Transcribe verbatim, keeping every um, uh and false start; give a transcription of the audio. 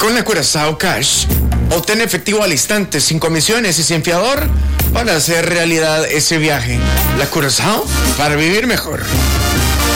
Con la Curazao Cash, obtén efectivo al instante, sin comisiones y sin fiador, para hacer realidad ese viaje. La Curazao, para vivir mejor.